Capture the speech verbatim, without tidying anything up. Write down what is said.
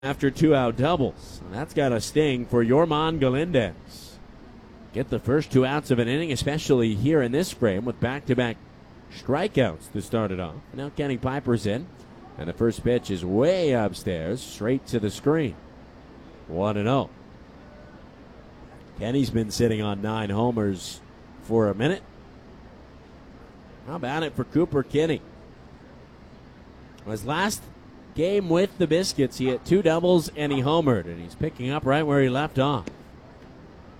after two out doubles. And that's got a sting for Yorman Galindez. Get the first two outs of an inning, especially here in this frame with back-to-back strikeouts to start it off. Now Kenny Piper's in, and the first pitch is way upstairs, straight to the screen. one and oh. Kenny's been sitting on nine homers for a minute. How about it for Cooper Kinney? His last game with the Biscuits, he hit two doubles and he homered, and he's picking up right where he left off.